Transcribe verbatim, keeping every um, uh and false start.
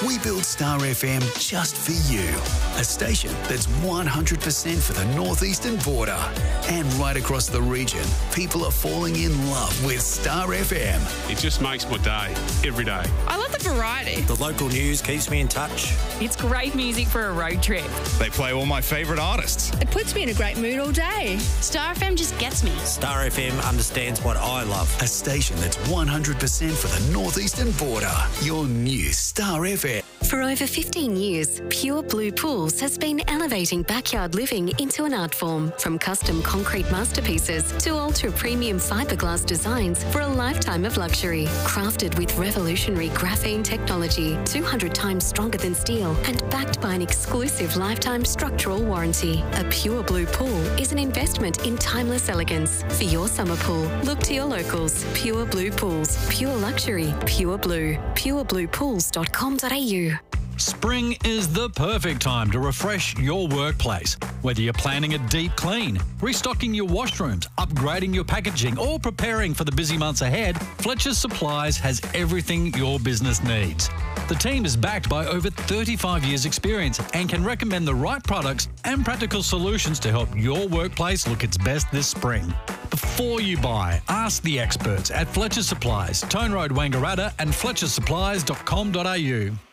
We built Star F M just for you. A station that's one hundred percent for the northeastern border. And right across the region, people are falling in love with Star F M. It just makes my day, every day. I love the variety. The local news keeps me in touch. It's great music for a road trip. They play all my favourite artists. It puts me in a great mood all day. Star F M just gets me. Star F M understands what I love. A station that's one hundred percent for the northeastern border. Your new Star F M. For over fifteen years, Pure Blue Pools has been elevating backyard living into an art form. From custom concrete masterpieces to ultra-premium fiberglass designs for a lifetime of luxury. Crafted with revolutionary graphene technology, two hundred times stronger than steel and backed by an exclusive lifetime structural warranty. A Pure Blue Pool is an investment in timeless elegance. For your summer pool, look to your locals. Pure Blue Pools. Pure luxury. Pure Blue. pure blue pools dot com dot a u. Spring is the perfect time to refresh your workplace. Whether you're planning a deep clean, restocking your washrooms, upgrading your packaging, or preparing for the busy months ahead, Fletcher's Supplies has everything your business needs. The team is backed by over thirty-five years experience and can recommend the right products and practical solutions to help your workplace look its best this spring. Before you buy, ask the experts at Fletcher's Supplies, Tone Road, Wangaratta and fletcher supplies dot com dot a u.